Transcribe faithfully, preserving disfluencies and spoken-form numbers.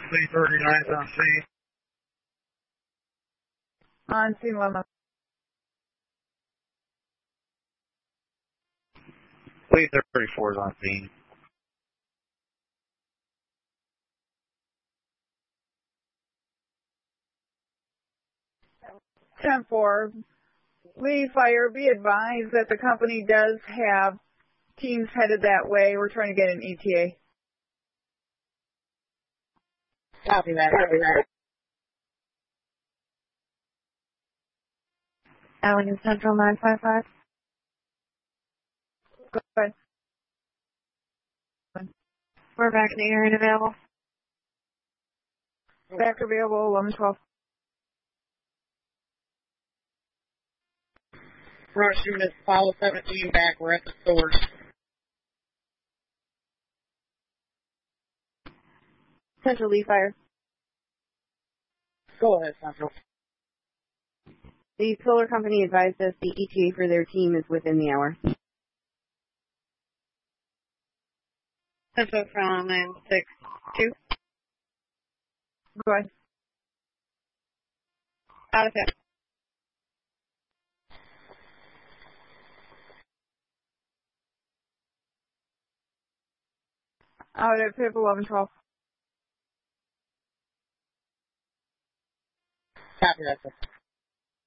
Lee thirty-ninth on scene. On scene eleven. Lee thirty-four is on scene. ten four. Lee Fire, be advised that the company does have teams headed that way. We're trying to get an E T A. Copy that. Copy that. Avenue Central nine five five. Go ahead. We're back in the area and available. Back available, eleven twelve. Rush units, follow seventeen back. We're at the source. Central Lee Fire. Go ahead, Central. The solar company advised us the E T A for their team is within the hour. Central from nine six two. Go ahead. Out of it. Out at P I P eleven twelve. Copy that, sir.